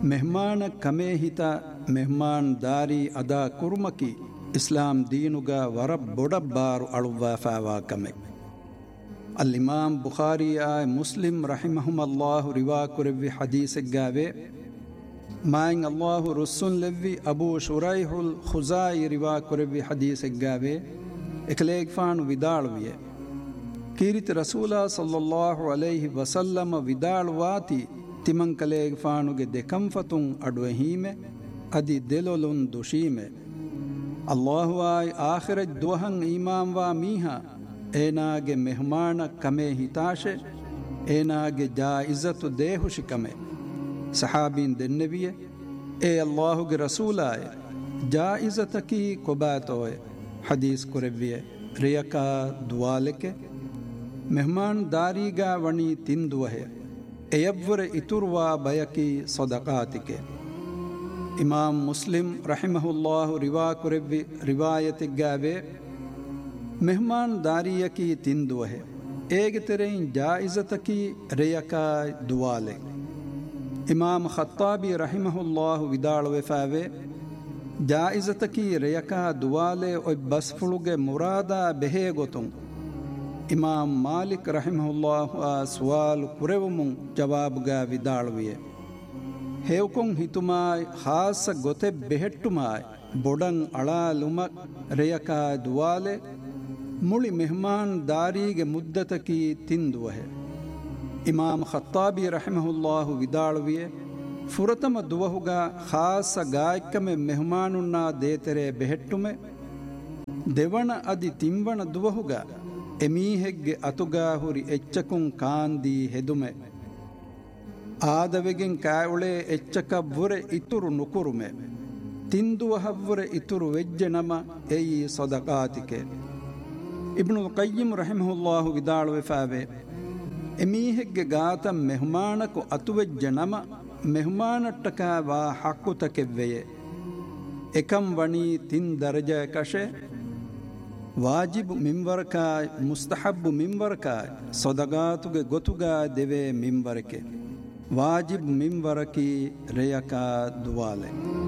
ಮೆಹಮಾನ ಕಮೇ ಹಿತ ಮೆಹಮಾನ್ ದಾರಿ ಅದಾ ಕುರ್ಮಕಿ ಇಸ್ಲಾಂ ದೀನುಗ ವರ ಬೊಡಬ್ಬಾರು ಅಳುವಾ ಫಾವಾ ಕಮೆ. ಅಲ್ಲಿಮಾಮ್ ಬುಖಾರಿ ಮುಸ್ಲಿಂ ರಹಿಮಹುಮಲ್ಲಾಹು ರಿವಾ ಕುರೆವ್ವಿ ಹದೀಸೆಗ್ಗಾವೆ ಮಾಯಿಂ ಅಲ್ಲಾಹು ರುಸ್ಸುನ್ ಲೆವ್ವಿ ಅಬೂ ಶುರೈಹುಲ್ ಖುಜಾಯಿ ರಿವಾ ಕುರೆವ್ವಿ ಹದೀಸೆಗ್ಗಾವೆ ಎಕಲೇಗ್ ಫಾಣು ವಿದಾಳುವಿಯೆ ಕೀರಿತಿ ರಸೂಲ ಸಲ್ಲಲ್ಲಾಹು ಅಲೈಹಿ ವಸಲ್ಲಮ ವಿದಾಳುವಾತಿ ತಿಮಂಕಲೇಗ್ ಫಾಣುಗೆ ದೆಕಂಫತುಂ ಅಡ್ವಹೀಮೆ ಅದಿ ದೆಲೊಲುನ್ ದುಶೀಮೆ ಅಲ್ಲಾಹು ಆಯ್ ಆಖಿರಜ್ ದುವಹಂ ಈಮಾಂ ವಾ ಮೀಹ ಏನಾಗೆ ಮೆಹಮಾನ ಕಮೆ ಹಿತಾಶೆ ಏನಾಗೆ ಜಾಯಿಜತು ದೇಹುಶಿ ಕಮೆ. ಸಹಾಬೀನ್ ದೆನ್ನೆವಿಯೆ ಏ ಅಲ್ಲಾಹುಗೆ ರಸೂಲಾಯ ಜಾಯಿಜತಕಿ ಕೊಬಾತೋಯೆ ಹದೀಸ್ ಕುರೆವ್ವಿಯೆ ರಿಯಕಾ ದುವಾಲೆಕೆ ಮೆಹಮಾನ್ ದಾರಿಗಾ ವಣಿ ತಿಂದುವಹೆ ಎಯವ್ವರೆ ಇತುರ್ವಾ ಬಯಕಿ ಸದಕಾತಿಕೆ. ಇಮಾಮ್ ಮುಸ್ಲಿಂ ರಹಿಮಹುಲ್ಲಾಹು ರಿವಾ ಕುರೆವ್ವಿ ರಿವಾಯತಿಗ್ಗಾವೆ ಮೆಹಮಾನ್ ದಾರಿಯಕಿ ತಿಂದುವಹೆ ಏಗೆ ತೆರೆಯಿನ್ ಜಾಯಿಜತಕಿ ರಿಯಕಾ ದುವಾಲೆ. ಇಮಾಮ್ ಖತ್ತಾಬಿ ರಹಿಮಹುಲ್ಲಾಹು ವಿದಾಳುವೆಫಾವೆ ಜಾಯಿಜತಕಿ ರಿಯಕಾ ದುವಾಲೆ ಒಯ್ ಬಸ್ಫುಳುಗೆ ಮುರಾದಾ ಬೆಹೇ ಗೊತುಂ ಇಮಾಮ್ ಮಾಲಿಕ್ ರಹಿಮಹುಲ್ಲಾಹು ಆ ಸುವಾಲು ಕುರೆವುಮುಂ ಜವಾಬುಗಾ ವಿದಾಳುವಿಯೆ ಹೇವ್ಕೊಂ ಹಿತುಮಾಯ್ ಖಾಸ ಗೊತೆ ಬೆಹೆಟ್ಟುಮಾಯ್ ಬೊಡಂ ಅಳಾಲುಮಕ್ ರಿಯಕಾ ದುವಾಲೆ ಮುಳಿ ಮೆಹಮಾನ್ ದಾರಿಗೆ ಮುದ್ದತಕಿ ತಿಂದುವಹೆ. ಇಮಾಮ್ ಖತ್ತಾಬಿ ರಹಿಮಹುಲ್ಲಾಹು ವಿದಾಳುವಿಯೆ ಫುರತಮ ದುವಹುಗ ಖಾಸ ಗಾಯಕಮೆ ಮೆಹಮಾನುನ್ನಾ ದೇತೆರೆ ಬೆಹೆಟ್ಟುಮೆ ದೆವಣ ಅದಿ ತಿಂವಣ ದುವಹುಗ ಎಮೀಹೆಗ್ಗೆ ಅತುಗಾ ಹುರಿ ಎಚ್ಚಕುಂ ಕಾಂದಿ ಹೆದುಮೆ ಆದವೆಗೆಂ ಕಾಯುಳೆ ಎಚ್ಚಕವ್ವುರೆ ಇತುರು ನುಕುರುಮೆ ತಿಂದುವಹವ್ವುರೆ ಇತುರು ವೆಜ್ಜೆ ನಮ ಎಯಿ ಸದಕಾತಿಕೆ. ಇಬ್ನುಲ್ ಕಯ್ಯಿಮ್ ರಹಿಮಹುಲ್ಲಾಹು ವಿದಾಳುವೆಫಾವೆ ಎಮೀಹೆಗ್ಗೆ ಗಾತ ಮೆಹಮಾನಕು ಅತುವೆಜ್ಜೆ ನಮ ಮೆಹಮಾನಟ್ಟಕ ವಾ ಹಕ್ಕುತಕೆವ್ವೆಯೆ ಎಕಂ ವಣಿ ತಿನ್ ದರಜ ಕಶೆ ವಾಜಿಬು ಮಿಂವರಕಾಯ್ ಮುಸ್ತಹಬ್ಬು ಮಿಂವರಕಾಯ್ ಸೊದಗಾತುಗೆ ಗೊತುಗಾ ದೆವೆ ಮಿಂವರಕೆ ವಾಜಿಬ್ ಮಿಂವರಕಿ ರೇಯಕಾ ದುವಾಲೆ.